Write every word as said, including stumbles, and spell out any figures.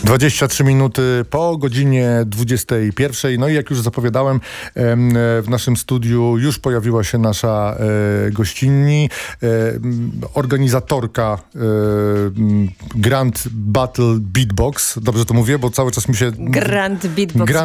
dwadzieścia trzy minuty po godzinie dwudziestej pierwszej. No i jak już zapowiadałem, w naszym studiu już pojawiła się nasza gościnni, organizatorka Grand Battle Beatbox. Dobrze to mówię, bo cały czas mi się... Grand Beatbox. Grand